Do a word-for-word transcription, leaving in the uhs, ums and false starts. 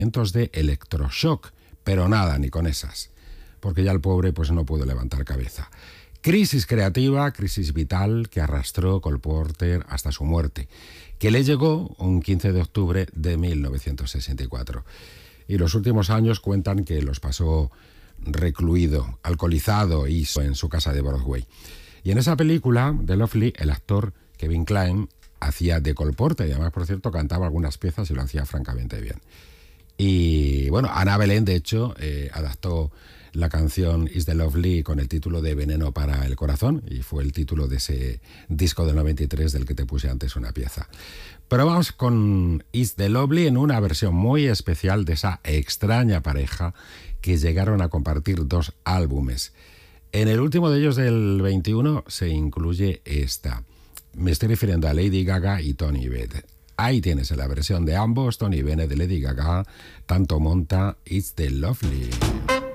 de electroshock, pero nada, ni con esas, porque ya el pobre pues no pudo levantar cabeza. Crisis creativa, crisis vital que arrastró Cole Porter hasta su muerte, que le llegó un quince de octubre de mil novecientos sesenta y cuatro. Y los últimos años cuentan que los pasó recluido, alcoholizado y en su casa de Broadway. Y en esa película, The Lovely, el actor Kevin Kline hacía de Cole Porter y además, por cierto, cantaba algunas piezas y lo hacía francamente bien. Y bueno, Ana Belén, de hecho, eh, adaptó la canción Is the Lovely con el título de Veneno para el Corazón y fue el título de ese disco del noventa y tres del que te puse antes una pieza. Pero vamos con Is the Lovely en una versión muy especial de esa extraña pareja que llegaron a compartir dos álbumes. En el último de ellos, del veintiuno, se incluye esta. Me estoy refiriendo a Lady Gaga y Tony Bennett. Ahí tienes la versión de ambos, Tony Bennett de Lady Gaga, tanto monta It's the Lovely.